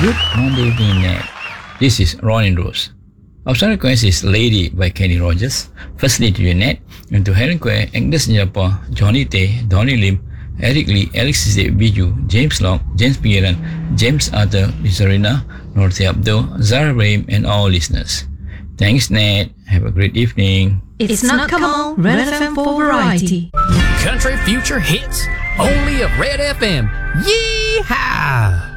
Good Monday evening, Ned. This is Ron and Rose. Our song request is Lady by Kenny Rogers. Firstly to you, Ned, and to Helen Quay, Agnes Njapa, Johnny Tay, Donny Lim, Eric Lee, Alexis Biju, James Long, James Piran, James Arthur, Lizarina, Northi Abdul, Zara Rahim, and all listeners. Thanks, Ned. Have a great evening. It's not Kamal, Red FM for variety. Country future hits, only at Red FM. Yeehaw!